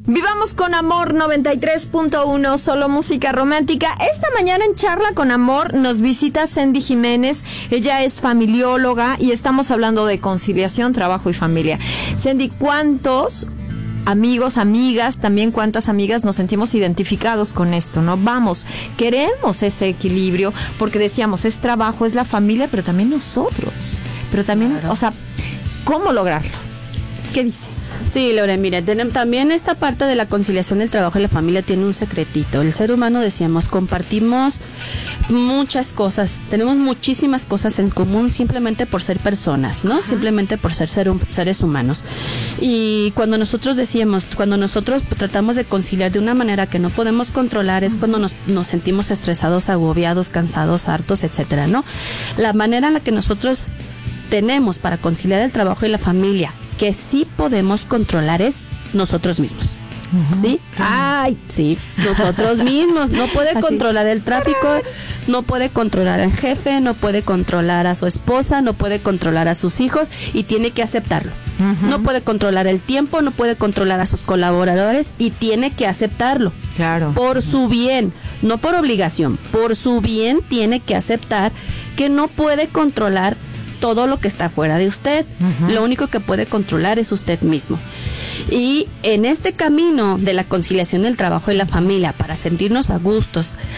Vivamos con Amor 93.1, solo música romántica. Esta mañana en Charla con Amor nos visita Sandy Jiménez. Ella es familióloga y estamos hablando de conciliación, trabajo y familia. Sandy, ¿cuántos amigos, amigas, también cuántas amigas nos sentimos identificados con esto, ¿no? Vamos, queremos ese equilibrio porque decíamos, es trabajo, es la familia, pero también nosotros. Pero también, claro. O sea, ¿cómo lograrlo? ¿Qué dices? Sí, Lore, mire, también esta parte de la conciliación del trabajo y la familia tiene un secretito. El ser humano, decíamos, compartimos muchas cosas, tenemos muchísimas cosas en común simplemente por ser personas, ¿no? Ajá. Simplemente por ser seres humanos. Y cuando nosotros tratamos de conciliar de una manera que no podemos controlar, es cuando nos sentimos estresados, agobiados, cansados, hartos, etcétera, ¿no? La manera en la que nosotros tenemos para conciliar el trabajo y la familia, que sí podemos controlar, es nosotros mismos. ¿Sí? Ay, sí, nosotros mismos. No puede controlar el tráfico, no puede controlar al jefe, no puede controlar a su esposa, no puede controlar a sus hijos y tiene que aceptarlo. No puede controlar el tiempo, no puede controlar a sus colaboradores y tiene que aceptarlo. Claro. Por su bien, no por obligación, por su bien tiene que aceptar que no puede controlar todo lo que está fuera de usted. Lo único que puede controlar es usted mismo. Y en este camino de la conciliación del trabajo y la familia, para sentirnos a gusto,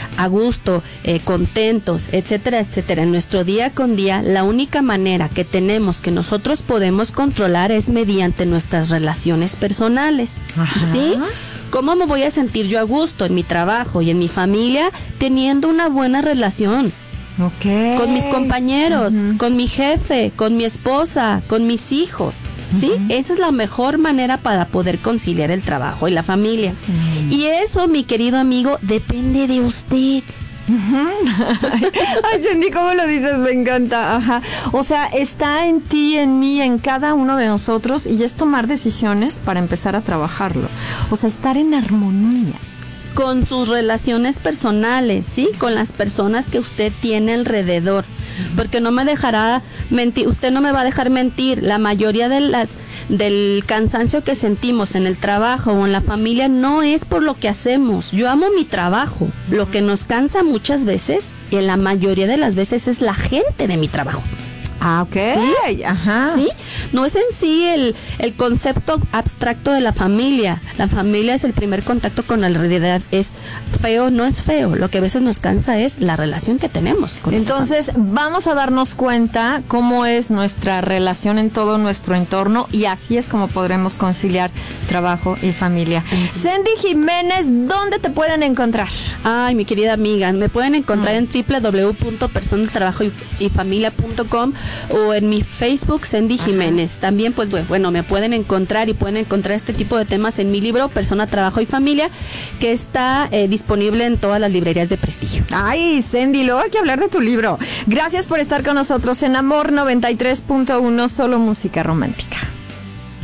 contentos, etcétera, etcétera, en nuestro día con día, la única manera que tenemos, que nosotros podemos controlar, es mediante nuestras relaciones personales. ¿Sí? ¿Cómo me voy a sentir yo a gusto en mi trabajo y en mi familia? Teniendo una buena relación. Okay. Con mis compañeros, con mi jefe, con mi esposa, con mis hijos, ¿sí? Esa es la mejor manera para poder conciliar el trabajo y la familia. Y eso, mi querido amigo, depende de usted. Ay, Sandy, ¿cómo lo dices? Me encanta. Ajá. O sea, está en ti, en mí, en cada uno de nosotros, y es tomar decisiones para empezar a trabajarlo. O sea, estar en armonía con sus relaciones personales, ¿sí? Con las personas que usted tiene alrededor. Porque no me dejará mentir, usted no me va a dejar mentir. La mayoría del cansancio que sentimos en el trabajo o en la familia no es por lo que hacemos. Yo amo mi trabajo. Lo que nos cansa muchas veces, y en la mayoría de las veces, es la gente de mi trabajo. Ah, ok. ¿Sí? Ajá. ¿Sí? No es en sí el concepto abstracto de la familia. La familia es el primer contacto con la realidad. Es feo, no es feo. Lo que a veces nos cansa es la relación que tenemos con Entonces, vamos a darnos cuenta cómo es nuestra relación en todo nuestro entorno, y así es como podremos conciliar trabajo y familia. Sandy Jiménez, ¿dónde te pueden encontrar? Ay, mi querida amiga, me pueden encontrar en www.personadeltrabajoyfamilia.com o en mi Facebook, Sandy Jiménez. También, pues bueno, me pueden encontrar y pueden encontrar este tipo de temas en mi libro, Persona, Trabajo y Familia, que está disponible en todas las librerías de prestigio. Ay, Sandy, luego hay que hablar de tu libro. Gracias por estar con nosotros en Amor 93.1, solo música romántica.